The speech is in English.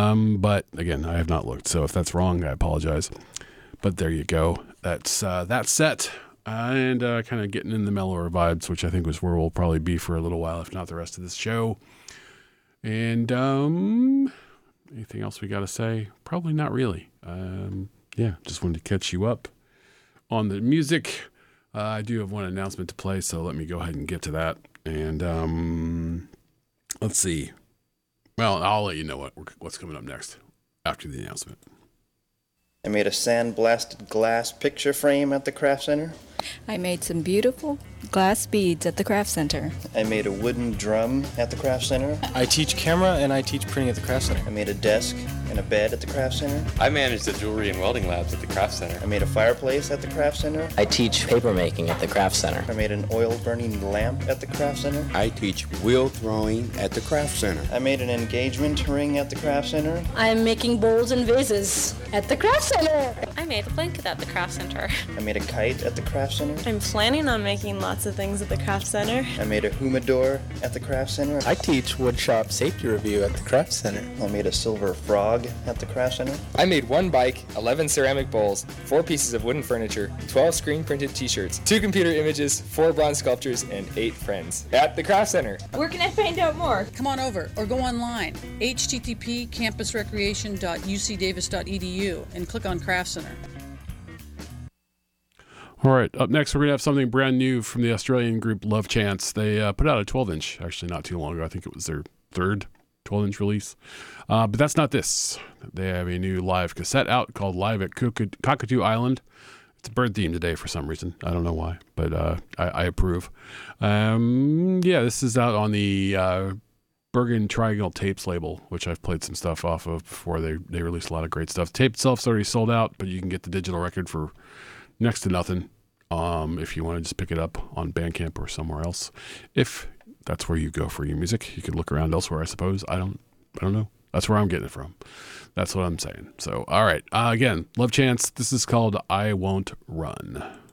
But again, I have not looked. So if that's wrong, I apologize. But there you go. That's that set. And kind of getting in the mellower vibes, which I think was where we'll probably be for a little while, if not the rest of this show. And anything else we got to say? Probably not really. Just wanted to catch you up on the music. I do have one announcement to play, so let me go ahead and get to that. And let's see. Well, I'll let you know what's coming up next after the announcement. I made a sandblasted glass picture frame at the Craft Center. I made some beautiful glass beads at the Craft Center. I made a wooden drum at the Craft Center. I teach camera and I teach printing at the Craft Center. I made a desk and a bed at the Craft Center. I manage the jewelry and welding labs at the Craft Center. I made a fireplace at the Craft Center. I teach paper making at the Craft Center. I made an oil burning lamp at the Craft Center. I teach wheel throwing at the Craft Center. I made an engagement ring at the Craft Center. I'm making bowls and vases at the Craft Center. I made a blanket at the Craft Center. I made a kite at the Craft Center. I'm planning on making lots of things at the Craft Center. I made a humidor at the Craft Center. I teach woodshop safety review at the Craft Center. I made a silver frog at the Craft Center. I made one bike, 11 ceramic bowls, 4 pieces of wooden furniture, 12 screen printed t-shirts, 2 computer images, 4 bronze sculptures, and 8 friends at the Craft Center. Where can I find out more? Come on over or go online, http://campusrecreation.ucdavis.edu and click on Craft Center. All right, up next, we're going to have something brand new from the Australian group Love Chance. They put out a 12-inch, actually not too long ago. I think it was their third 12-inch release. But that's not this. They have a new live cassette out called Live at Cockatoo Island. It's a bird theme today for some reason. I don't know why, but I approve. This is out on the Bergen Triangle Tapes label, which I've played some stuff off of before. They released a lot of great stuff. The tape itself's already sold out, but you can get the digital record for next to nothing if you want to just pick it up on Bandcamp or somewhere else. If that's where you go for your music, you could look around elsewhere, I suppose. I don't know. That's where I'm getting it from. That's what I'm saying. So, all right. Again, Love Chance. This is called I Won't Run.